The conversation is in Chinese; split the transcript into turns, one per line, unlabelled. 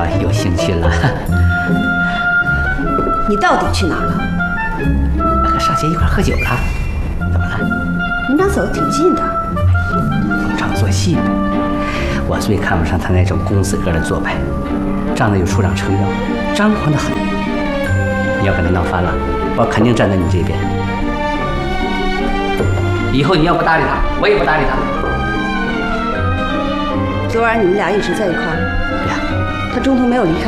有兴趣了。
你到底去哪儿了？
和少杰一块喝酒了。怎么了？
你们俩走得挺近的。
逢场作戏呗。我最看不上他那种公子哥的做派，仗着有处长撑腰，张狂得很。你要跟他闹翻了，我肯定站在你这边。以后你要不搭理他，我也不搭理他。
昨晚你们俩一直在一块儿？
对呀。
他中途没有离开